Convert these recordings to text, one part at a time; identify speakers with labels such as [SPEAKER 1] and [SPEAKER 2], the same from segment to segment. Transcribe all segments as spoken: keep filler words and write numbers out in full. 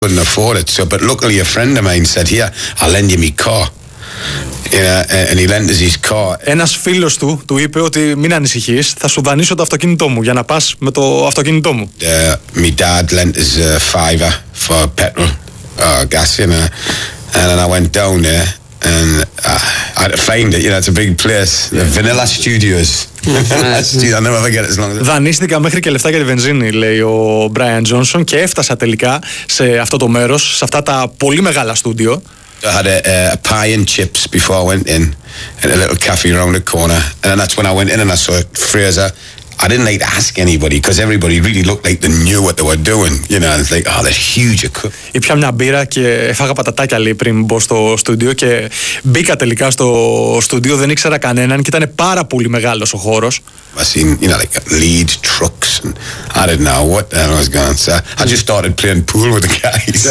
[SPEAKER 1] couldn't afford it, so but luckily a friend of mine said, "Here, I'll lend you my car." You know, and he lent us his car.
[SPEAKER 2] Ένας φίλος του του είπε ότι μην ανησυχείς, θα σου δανείσω το αυτοκίνητό μου για να πας με το αυτοκίνητό μου.
[SPEAKER 1] Uh, my dad lent us a fiver for petrol or gas, you know, and then I went down there and uh, I had to find it. You know, it's a big place. The Vanilla Studios. I'll never forget it as long as.
[SPEAKER 2] Δανείστηκα μέχρι και λεφτά για τη βενζίνη, λέει ο Brian Johnson, και έφτασα τελικά σε αυτό το μέρος, σε αυτά τα πολύ μεγάλα στούντιο.
[SPEAKER 1] I had a, a, a pie and chips before I went in, at a little cafe around the corner, and then that's when I went in and I saw Fraser. I didn't like to ask anybody because everybody really looked like they knew what they were doing. You know, it's like, oh, that's huge equipment.
[SPEAKER 2] Ήπια μια μπύρα και έφαγα πατατάκια, λέει, πριν μπω στο στούντιο, και μπήκα τελικά στο στούντιο, δεν ήξερα κανέναν και ήταν πάρα πολύ μεγάλος ο χώρος.
[SPEAKER 1] I seen, you know, like lead trucks and I didn't know what the hell I was going to say. I just started playing pool with the guys.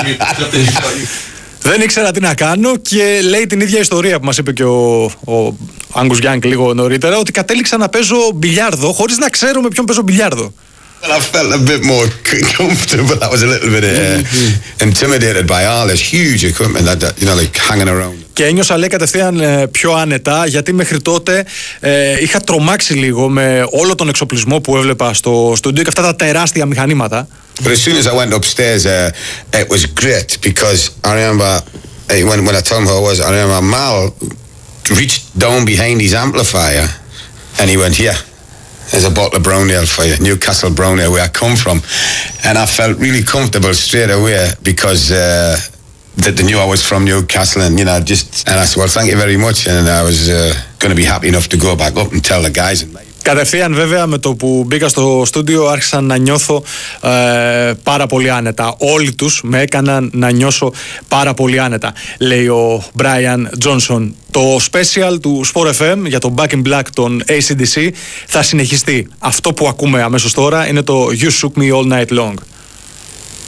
[SPEAKER 2] Δεν ήξερα τι να κάνω και λέει την ίδια ιστορία που μας είπε και ο, ο Angus Young λίγο νωρίτερα, ότι κατέληξα να παίζω μπιλιάρδο χωρίς να ξέρω με ποιον παίζω μπιλιάρδο.
[SPEAKER 1] Well, I felt a bit more comfortable. I was a little bit uh, intimidated by all this huge equipment that, that you know, like hanging around.
[SPEAKER 2] Και ένιωσα, λέει, κατευθείαν ε, πιο άνετα, γιατί μέχρι τότε ε, είχα τρομάξει λίγο με όλο τον εξοπλισμό που έβλεπα στο στούντιο και αυτά τα τεράστια μηχανήματα.
[SPEAKER 1] But as soon as I went upstairs, uh, it was great because I remember uh, when when I told him who I was, I remember Mal reached down behind his amplifier and he went, "Here, there's a bottle of brown ale for you, Newcastle brown ale, where I come from," and I felt really comfortable straight away because uh, that they knew I was from Newcastle, and you know, just and I said, "Well, thank you very much," and I was uh, going to be happy enough to go back up and tell the guys. And
[SPEAKER 2] Κατευθείαν, βέβαια, με το που μπήκα στο στούντιο άρχισα να νιώθω ε, πάρα πολύ άνετα. Όλοι τους με έκαναν να νιώσω πάρα πολύ άνετα, λέει ο Brian Johnson. Το special του Sport εφ εμ για το Back in Black των έι σι ντι σι θα συνεχιστεί. Αυτό που ακούμε αμέσως τώρα είναι το You Shook Me All Night Long.